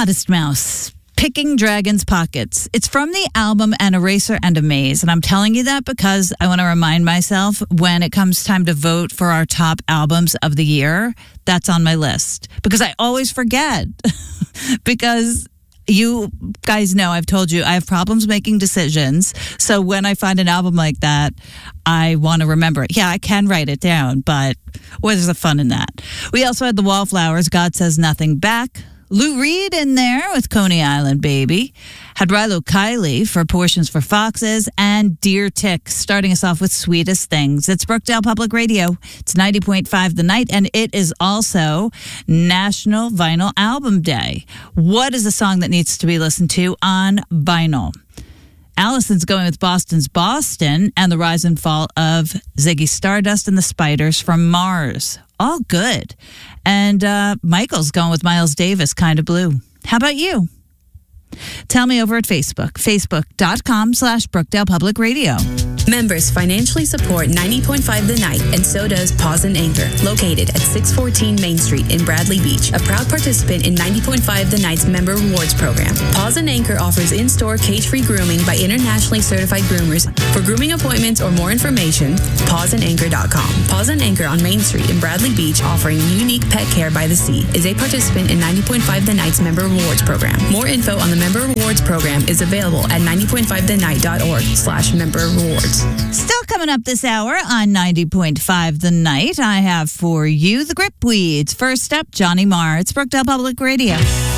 Modest Mouse, Picking Dragon's Pockets. It's from the album An Eraser and a Maze. And I'm telling you that because I want to remind myself when it comes time to vote for our top albums of the year, that's on my list. Because I always forget. Because you guys know, I've told you, I have problems making decisions. So when I find an album like that, I want to remember it. Yeah, I can write it down, but where's the fun in that? We also had the Wallflowers, God Says Nothing Back. Lou Reed in there with Coney Island Baby. Had Rilo Kiley for Portions for Foxes, and Dear Tick starting us off with Sweetest Things. It's Brookdale Public Radio. It's 90.5 The Night, and it is also National Vinyl Album Day. What is a song that needs to be listened to on vinyl? Allison's going with Boston's Boston and the rise and fall of Ziggy Stardust and the Spiders from Mars. All good. And Michael's going with Miles Davis, Kind of Blue. How about you? Tell me over at Facebook, facebook.com/Brookdale Public Radio. Members financially support 90.5 The Night, and so does Paws and Anchor, located at 614 Main Street in Bradley Beach, a proud participant in 90.5 The Night's Member Rewards Program. Paws and Anchor offers in-store cage-free grooming by internationally certified groomers. For grooming appointments or more information, pawsandanchor.com. Paws and Anchor on Main Street in Bradley Beach, offering unique pet care by the sea, is a participant in 90.5 The Night's Member Rewards Program. More info on the Member Rewards Program is available at 90.5thennight.org/member rewards. Still coming up this hour on 90.5 The Night, I have for you the Gripweeds. First up, Johnny Marr. It's Brookdale Public Radio.